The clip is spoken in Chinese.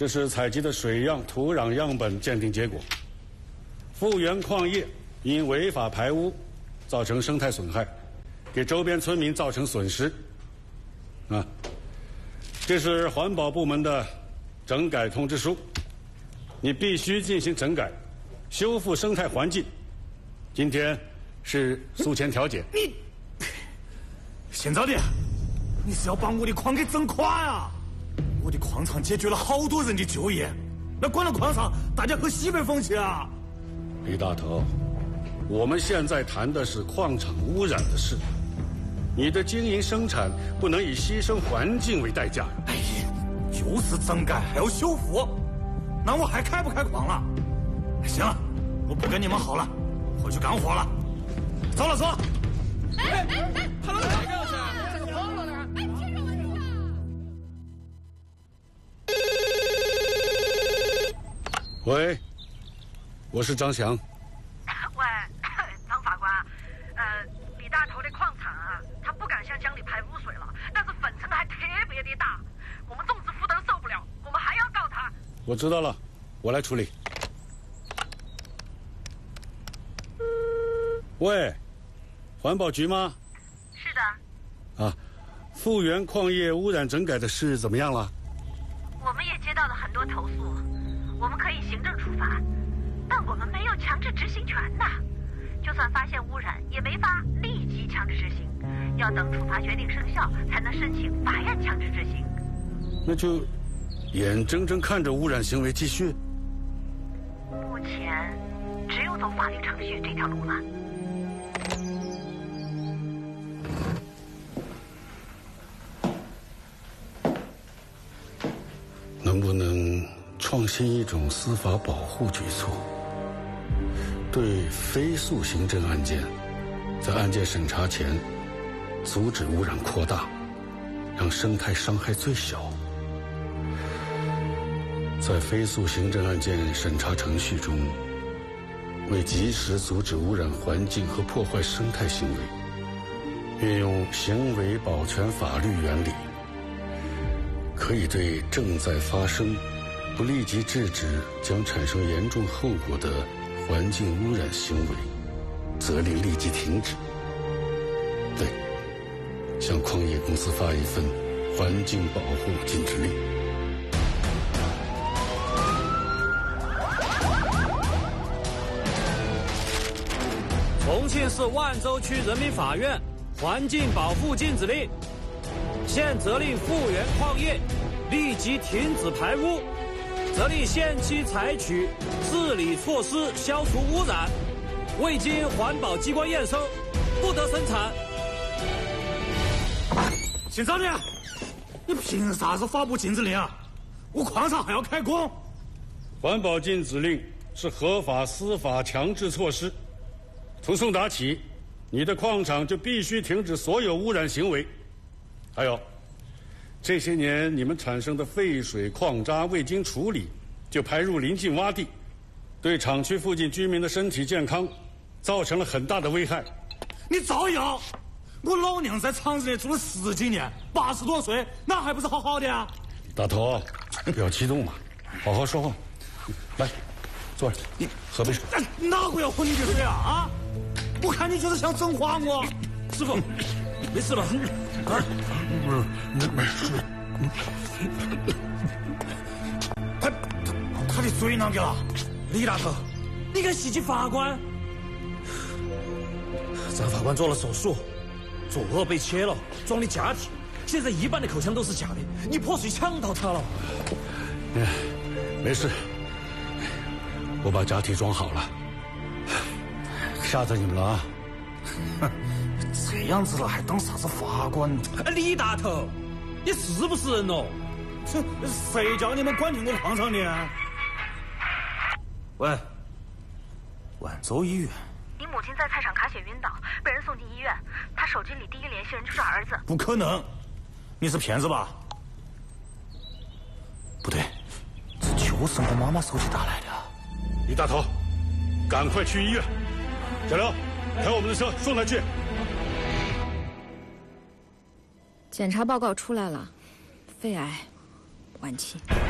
这是采集的水样、土壤样本鉴定结果。富源矿业因违法排污，造成生态损害，给周边村民造成损失。这是环保部门的整改通知书，你必须进行整改，修复生态环境。今天是诉前调解。 你，县长的，你是要把我的矿给整垮呀？我的矿场解决了好多人的就业，那关了矿场，大家喝西北风去啊！ 李大头，我们现在谈的是矿场污染的事，你的经营生产不能以牺牲环境为代价。 哎呀，就是整改还要修复，那我还开不开矿了？行了，我不跟你们耗了，回去干活了。走了，走了。 他能哪个是？ 喂，我是张翔。 喂，张法官，李大头的矿场啊，他不敢向江里排污水了，但是粉尘还特别的大，我们种植负担受不了，我们还要告他。 我知道了，我来处理。喂，环保局吗？ 是的。 富源矿业污染整改的事怎么样了？ 我们也接到了很多投诉，我们可以行政处罚，但我们没有强制执行权呐。就算发现污染，也没法立即强制执行，要等处罚决定生效才能申请法院强制执行。 那就眼睁睁看着污染行为继续？ 目前只有走法律程序这条路了。 能不能创新一种司法保护举措，对非诉行政案件，在案件审查前阻止污染扩大，让生态伤害最小？在非诉行政案件审查程序中，为及时阻止污染环境和破坏生态行为，运用行为保全法律原理，可以对正在发生、不立即制止将产生严重后果的环境污染行为，责令立即停止。对，向矿业公司发一份环境保护禁止令。 重庆市万州区人民法院环境保护禁止令，现责令富源矿业立即停止排污，责令限期采取治理措施消除污染，未经环保机关验收，不得生产。 姓张的，你凭啥子发布禁止令啊？我矿场还要开工。 环保禁止令是合法司法强制措施，从送达起，你的矿场就必须停止所有污染行为。还有，这些年你们产生的废水矿渣未经处理就排入邻近洼地，对厂区附近居民的身体健康造成了很大的危害。 你造谣！我老娘在厂子里住了10几年，80多岁，那还不是好好的啊？ 大头，不要激动嘛，好好说话。来，坐着，你喝杯水。 哪个要喝你的水啊？啊！我看你就是想整垮我。师傅，没事吧？啊？没事。他的嘴啷个了？李大头，你敢袭击法官？张法官做了手术，左颚被切了，装的假体，现在一半的口腔都是假的，你破水呛到他了。 没事，我把假体装好了，吓着你们了啊！ 这样子了还当啥子法官？李大头，你是不是人哦？这谁叫你们管定我矿场的？喂，万州医院。 你母亲在菜场卡血晕倒，被人送进医院。她手机里第一联系人就是儿子。 不可能，你是骗子吧？不对，这就是我妈妈手机打来的。 李大头，赶快去医院！小刘，开我们的车送他去。 检查报告出来了，肺癌晚期。